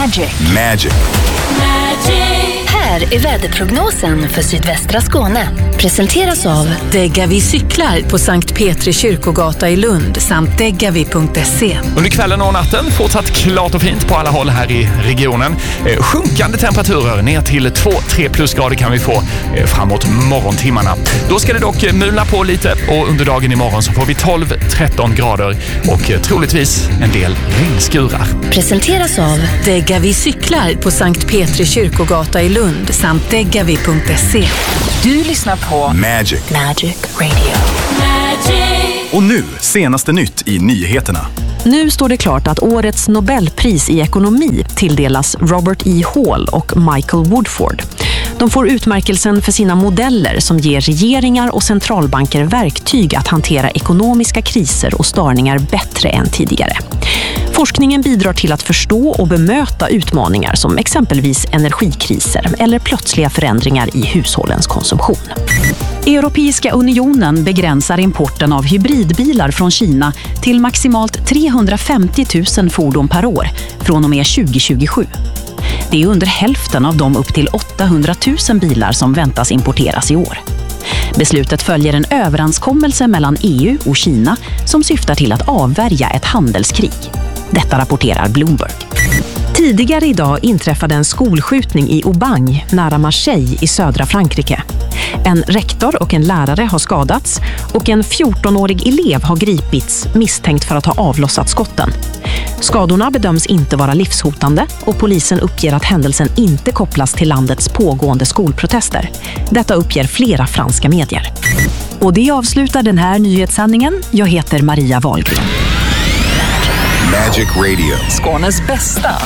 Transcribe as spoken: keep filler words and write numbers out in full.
Magic. Magic. Här är väderprognosen för sydvästra Skåne. Presenteras av Degavi cyklar på Sankt Petri kyrkogata i Lund samt degavi punkt se. Under kvällen och natten fortsatt klart och fint på alla håll här i regionen. Eh, sjunkande temperaturer ner till två till tre plusgrader kan vi få eh, framåt morgontimmarna. Då ska det dock mulna på lite och under dagen imorgon så får vi tolv till tretton grader och eh, troligtvis en del regnskurar. Presenteras av Degavi cyklar på Sankt Petri kyrkogata i Lund samt degavi punkt se. Du lyssnar på Magic. Magic Radio. Och nu, senaste nytt i nyheterna. Nu står det klart att årets Nobelpris i ekonomi tilldelas Robert E. Hall och Michael Woodford. De får utmärkelsen för sina modeller som ger regeringar och centralbanker verktyg att hantera ekonomiska kriser och störningar bättre än tidigare. Forskningen bidrar till att förstå och bemöta utmaningar som exempelvis energikriser eller plötsliga förändringar i hushållens konsumtion. Europeiska unionen begränsar importen av hybridbilar från Kina till maximalt trehundrafemtio tusen fordon per år från och med tjugo tjugosju. Det är under hälften av de upp till åttahundratusen bilar som väntas importeras i år. Beslutet följer en överenskommelse mellan E U och Kina som syftar till att avvärja ett handelskrig. Detta rapporterar Bloomberg. Tidigare idag inträffade en skolskjutning i Aubagne, nära Marseille i södra Frankrike. En rektor och en lärare har skadats och en fjortonårig elev har gripits misstänkt för att ha avlossat skotten. Skadorna bedöms inte vara livshotande och polisen uppger att händelsen inte kopplas till landets pågående skolprotester. Detta uppger flera franska medier. Och det avslutar den här nyhetssändningen. Jag heter Maria Wahlgren. Magic Radio. Skånes bästa